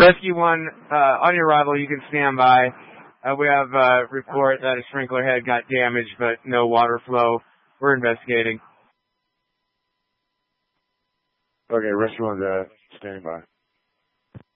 Rescue 1, on your arrival, you can stand by. We have a report that a sprinkler head got damaged, but no water flow. We're investigating. Okay, Rescue 1's standing by.